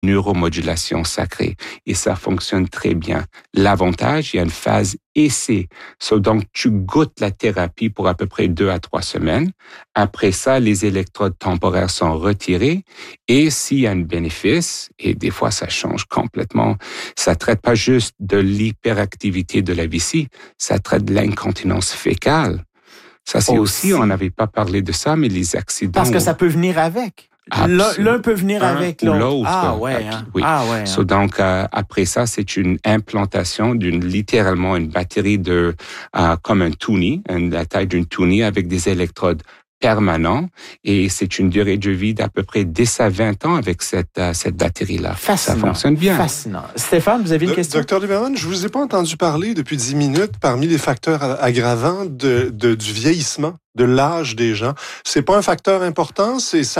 neuromodulation sacrée. Et ça fonctionne très bien. L'avantage, il y a une phase essai. Donc, tu goûtes la thérapie pour à peu près 2 à 3 semaines. Après ça, les électrodes temporaires sont retirées. Et s'il y a un bénéfice, et des fois, ça change complètement, ça traite pas juste de l'hyperactivité de la vessie, ça traite de l'incontinence fécale. Ça, c'est aussi, on n'avait pas parlé de ça, mais les accidents... Parce que ça peut venir avec. L'un peut venir avec l'autre. Ah ouais. Oui. Donc, après ça, c'est une implantation littéralement une batterie comme un toonie, la taille d'une toonie avec des électrodes permanents. Et c'est une durée de vie d'à peu près 10 à 20 ans avec cette batterie-là. Fascinant. Ça fonctionne bien. Fascinant. Stéphane, vous avez une question? Docteur Lieberman, je vous ai pas entendu parler depuis 10 minutes parmi les facteurs aggravants du vieillissement, de l'âge des gens. C'est pas un facteur important,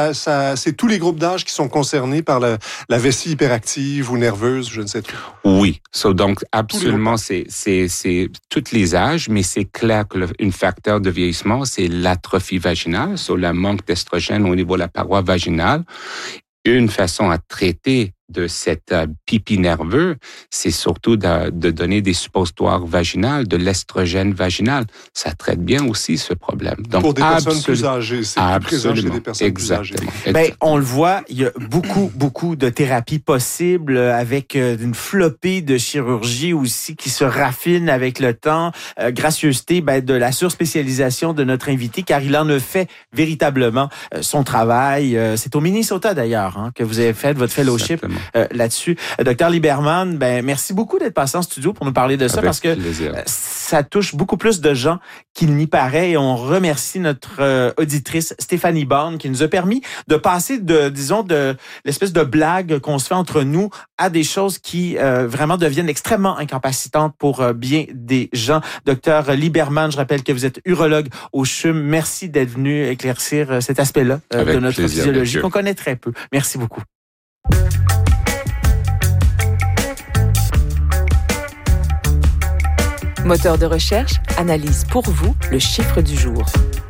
c'est tous les groupes d'âge qui sont concernés par la vessie hyperactive ou nerveuse, je ne sais trop. Oui. Donc, absolument, c'est tous les âges, mais c'est clair que un facteur de vieillissement, c'est l'atrophie vaginale, le manque d'estrogène au niveau de la paroi vaginale. Une façon à traiter de cette pipi nerveux, c'est surtout de donner des suppositoires vaginales, de l'estrogène vaginal. Ça traite bien aussi ce problème. Donc, pour des personnes plus âgées, c'est plus présent chez des personnes plus âgées. Ben, on le voit, il y a beaucoup de thérapies possibles avec une flopée de chirurgie aussi qui se raffine avec le temps. Gracieuseté de la surspécialisation de notre invité, car il en a fait véritablement son travail. C'est au Minnesota d'ailleurs que vous avez fait votre fellowship. Là-dessus. Docteur Lieberman, merci beaucoup d'être passé en studio pour nous parler de ça, avec parce que ça touche beaucoup plus de gens qu'il n'y paraît, et on remercie notre auditrice Stéphanie Borne qui nous a permis de passer de l'espèce de blague qu'on se fait entre nous à des choses qui vraiment deviennent extrêmement incapacitantes pour bien des gens. Docteur Lieberman, je rappelle que vous êtes urologue au CHUM. Merci d'être venu éclaircir cet aspect-là de notre physiologie qu'on connaît très peu. Merci beaucoup. Moteur de recherche analyse pour vous le chiffre du jour.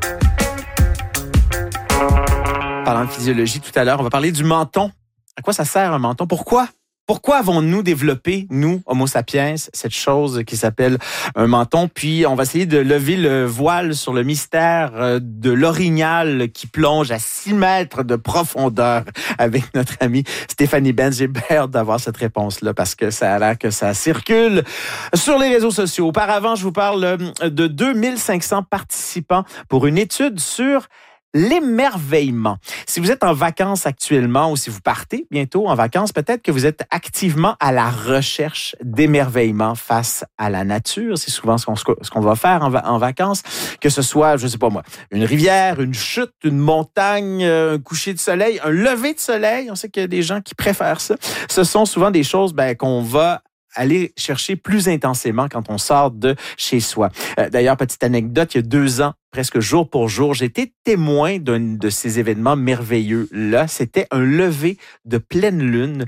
Parlant de physiologie tout à l'heure, on va parler du menton. À quoi ça sert un menton? Pourquoi avons-nous développé, nous, Homo sapiens, cette chose qui s'appelle un menton? Puis, on va essayer de lever le voile sur le mystère de l'orignal qui plonge à 6 mètres de profondeur avec notre amie Stéphanie Benz. J'ai bien hâte d'avoir cette réponse-là parce que ça a l'air que ça circule sur les réseaux sociaux. Auparavant, je vous parle de 2500 participants pour une étude sur l'émerveillement. Si vous êtes en vacances actuellement ou si vous partez bientôt en vacances, peut-être que vous êtes activement à la recherche d'émerveillement face à la nature. C'est souvent ce qu'on va faire en vacances, que ce soit, je sais pas moi, une rivière, une chute, une montagne, un coucher de soleil, un lever de soleil. On sait qu'il y a des gens qui préfèrent ça. Ce sont souvent des choses qu'on va aller chercher plus intensément quand on sort de chez soi. D'ailleurs, petite anecdote, il y a 2 ans, presque jour pour jour, j'ai été témoin d'un de ces événements merveilleux-là. C'était un lever de pleine lune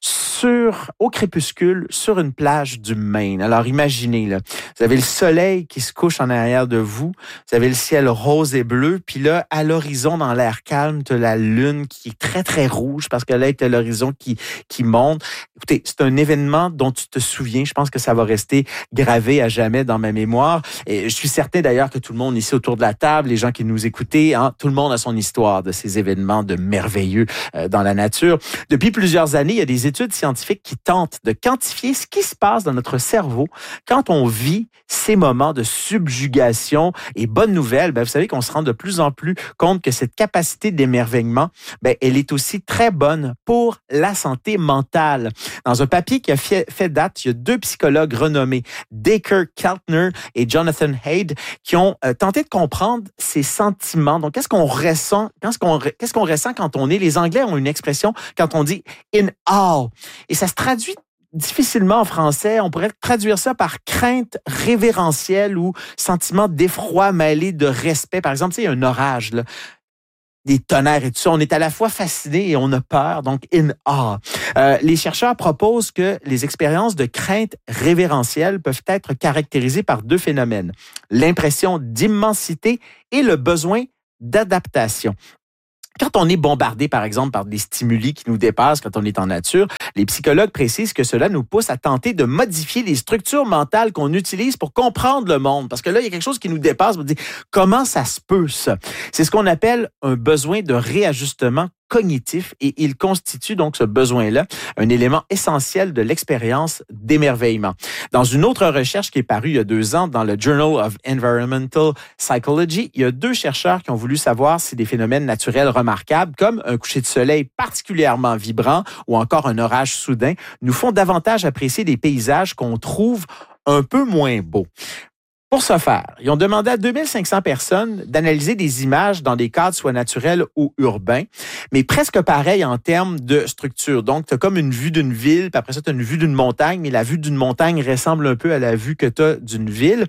au crépuscule, sur une plage du Maine. Alors, imaginez, là, vous avez le soleil qui se couche en arrière de vous, vous avez le ciel rose et bleu, puis là, à l'horizon, dans l'air calme, tu as la lune qui est très, très rouge, parce que là, tu as l'horizon qui monte. Écoutez, c'est un événement dont tu te souviens. Je pense que ça va rester gravé à jamais dans ma mémoire. Et je suis certain, d'ailleurs, que tout le monde ici autour de la table, les gens qui nous écoutaient, tout le monde a son histoire de ces événements de merveilleux dans la nature. Depuis plusieurs années, il y a des études scientifiques qui tentent de quantifier ce qui se passe dans notre cerveau quand on vit ces moments de subjugation. Et bonne nouvelle, vous savez qu'on se rend de plus en plus compte que cette capacité d'émerveillement, elle est aussi très bonne pour la santé mentale. Dans un papier qui a fait date, il y a 2 psychologues renommés, Dacre Keltner et Jonathan Haidt, qui ont tenté de comprendre ces sentiments. Donc, qu'est-ce qu'on ressent quand on est... Les Anglais ont une expression quand on dit « in awe ». Et ça se traduit difficilement en français. On pourrait traduire ça par crainte révérentielle ou sentiment d'effroi mêlé de respect. Par exemple, il y a un orage, là, des tonnerres et tout ça. On est à la fois fasciné et on a peur, donc in awe. Les chercheurs proposent que les expériences de crainte révérentielle peuvent être caractérisées par 2 phénomènes. L'impression d'immensité et le besoin d'adaptation. Quand on est bombardé, par exemple, par des stimuli qui nous dépassent quand on est en nature, les psychologues précisent que cela nous pousse à tenter de modifier les structures mentales qu'on utilise pour comprendre le monde. Parce que là, il y a quelque chose qui nous dépasse. On dit, comment ça se peut, ça? C'est ce qu'on appelle un besoin de réajustement cognitif et il constitue donc ce besoin-là un élément essentiel de l'expérience d'émerveillement. Dans une autre recherche qui est parue il y a 2 ans dans le Journal of Environmental Psychology, il y a 2 chercheurs qui ont voulu savoir si des phénomènes naturels remarquables comme un coucher de soleil particulièrement vibrant ou encore un orage soudain nous font davantage apprécier des paysages qu'on trouve un peu moins beaux. Pour ce faire, ils ont demandé à 2500 personnes d'analyser des images dans des cadres soit naturels ou urbains, mais presque pareil en termes de structure. Donc, tu as comme une vue d'une ville, puis après ça, tu as une vue d'une montagne, mais la vue d'une montagne ressemble un peu à la vue que tu as d'une ville.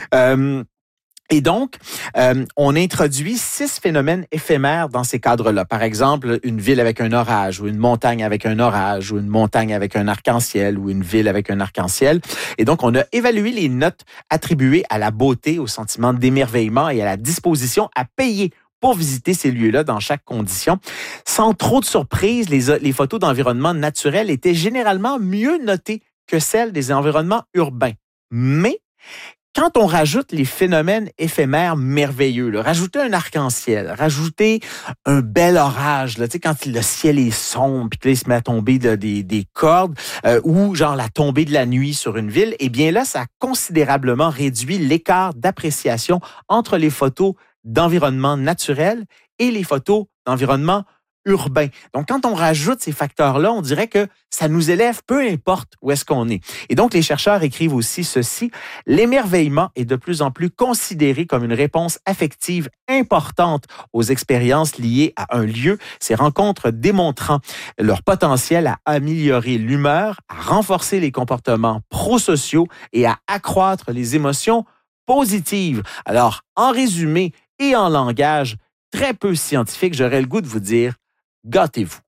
Et donc, on introduit 6 phénomènes éphémères dans ces cadres-là. Par exemple, une ville avec un orage, ou une montagne avec un orage, ou une montagne avec un arc-en-ciel, ou une ville avec un arc-en-ciel. Et donc, on a évalué les notes attribuées à la beauté, au sentiment d'émerveillement et à la disposition à payer pour visiter ces lieux-là dans chaque condition. Sans trop de surprise, les photos d'environnement naturel étaient généralement mieux notées que celles des environnements urbains. Mais quand on rajoute les phénomènes éphémères merveilleux, là, rajouter un arc-en-ciel, rajouter un bel orage, là, quand le ciel est sombre puis que là, il se met à tomber des cordes, ou genre la tombée de la nuit sur une ville, eh bien là, ça a considérablement réduit l'écart d'appréciation entre les photos d'environnement naturel et les photos d'environnement urbain. Donc, quand on rajoute ces facteurs-là, on dirait que ça nous élève, peu importe où est-ce qu'on est. Et donc, les chercheurs écrivent aussi ceci: l'émerveillement est de plus en plus considéré comme une réponse affective importante aux expériences liées à un lieu, ces rencontres démontrant leur potentiel à améliorer l'humeur, à renforcer les comportements prosociaux et à accroître les émotions positives. Alors, en résumé et en langage très peu scientifique, j'aurais le goût de vous dire: gâtez-vous.